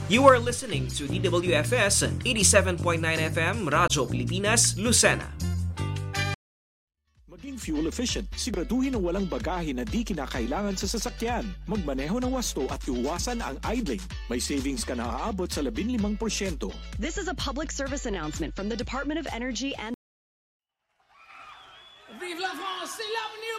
You are listening to DWFS 87.9 FM, Radyo Pilipinas, Lucena. Maging fuel efficient, siguraduhin na walang bagahe na di kinakailangan sa sasakyan. Magmaneho ng wasto at iwasan ang idling. May savings ka na aabot sa 15%. This is a public service announcement from the Department of Energy and... Vive la France, c'est l'avenir!